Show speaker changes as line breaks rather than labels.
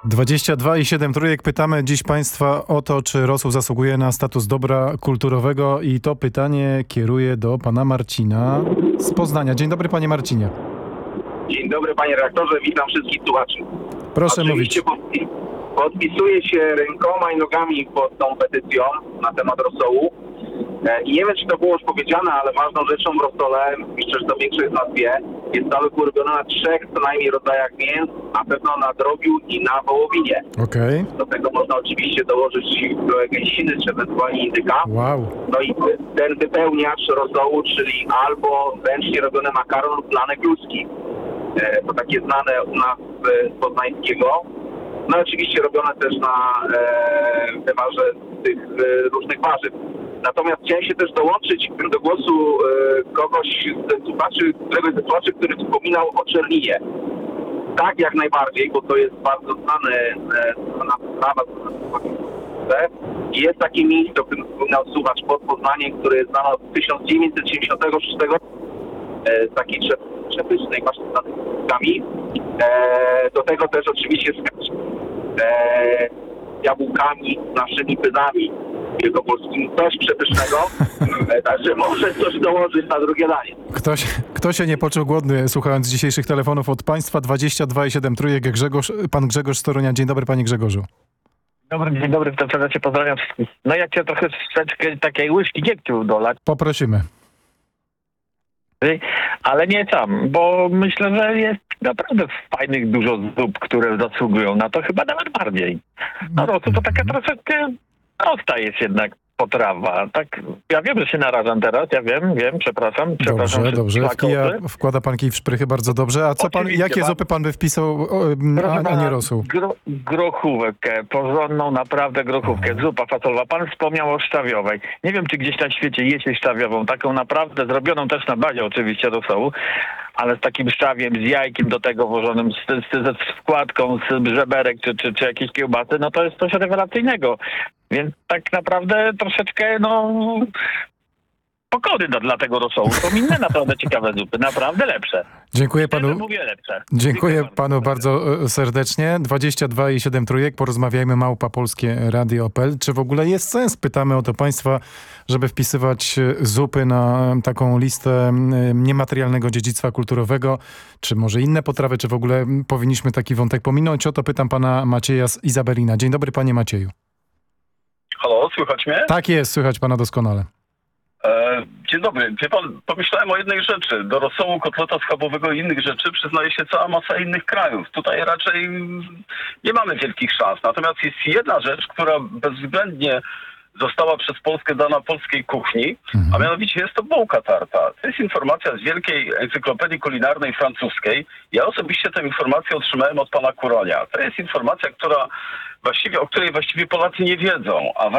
22,7 trójek. Pytamy dziś Państwa o to, czy rosół zasługuje na status dobra kulturowego i to pytanie kieruję do pana Marcina z Poznania. Dzień dobry, panie Marcinie.
Dzień dobry, panie redaktorze, witam wszystkich słuchaczy.
Proszę
Oczywiście
mówić.
podpisuję się rękoma i nogami pod tą petycją na temat rosołu. I nie wiem, czy to było już powiedziane, ale ważną rzeczą w rosole, myślę, że to większość z nas wie, jest cały robione na 3 co najmniej rodzajach mięs, na pewno na drobiu i na wołowinie.
Okej.
Do tego można oczywiście dołożyć gęsiny czy ewentualnie indyka.
Wow.
No i ten wypełniacz rosołu, czyli albo ręcznie robiony makaron lub lanek ludzki. To takie znane u nas z poznańskiego. No oczywiście robione też na wywarze tych różnych warzyw. Natomiast chciałem się też dołączyć do głosu kogoś z słuchaczy, któregoś ze słuchaczy, który wspominał o czerninie. Tak, jak najbardziej, bo to jest bardzo znana sprawa. I jest takie miejsce, o którym wspominał słuchacz pod Poznaniem, które jest znane od 1976 z takiej przepysznej właśnie statystykami. Do tego też oczywiście z jabłkami, naszymi pyzami wielkopolskimi, coś przepysznego. Także może coś dołożyć na drugie danie.
Kto się nie poczuł głodny, słuchając dzisiejszych telefonów od Państwa? 22,7 trójek. Pan Grzegorz z Torunia. Dzień dobry, panie Grzegorzu.
Dzień dobry, to serdecznie pozdrawiam wszystkich. No jak cię trochę troszeczkę takiej łyżki dziegciu dolać,
Poprosimy.
ale nie sam, bo myślę, że jest naprawdę fajnych dużo zup, które zasługują na to, chyba nawet bardziej. No to taka troszeczkę prosta jest jednak potrawa. Tak, ja wiem, że się narażam teraz, ja wiem, przepraszam.
Dobrze. Wkłada pan kij w szprychy, bardzo dobrze. A co pan, jakie zupy pan by wpisał, a nie rosół?
Grochówkę, porządną naprawdę grochówkę, zupa fasolowa. Pan wspomniał o szczawiowej. Nie wiem, czy gdzieś na świecie jeść szczawiową, taką naprawdę zrobioną też na bazie oczywiście rosołu, ale z takim szczawiem, z jajkiem do tego włożonym, z wkładką, z żeberek czy jakiejś kiełbasy, no to jest coś rewelacyjnego. Więc tak naprawdę troszeczkę, pokory dla tego rosołu. Są inne naprawdę ciekawe zupy, naprawdę lepsze.
Dziękuję panu.
Mówię lepsze.
Dziękuję panu bardzo serdecznie. 22,7 trójek. Porozmawiajmy @polskieradio.pl. Czy w ogóle jest sens? Pytamy o to państwa, żeby wpisywać zupy na taką listę niematerialnego dziedzictwa kulturowego, czy może inne potrawy, czy w ogóle powinniśmy taki wątek pominąć? O to pytam pana Macieja z Izabelina. Dzień dobry, panie Macieju.
Halo, słychać mnie?
Tak jest, słychać pana doskonale.
Dzień dobry. Wie pan, pomyślałem o jednej rzeczy. Do rosołu, kotleta schabowego i innych rzeczy przyznaje się cała masa innych krajów. Tutaj raczej nie mamy wielkich szans. Natomiast jest jedna rzecz, która bezwzględnie została przez Polskę dana polskiej kuchni, a mianowicie jest to bułka tarta. To jest informacja z wielkiej encyklopedii kulinarnej francuskiej. Ja osobiście tę informację otrzymałem od pana Kuronia. To jest informacja, o której właściwie Polacy nie wiedzą, a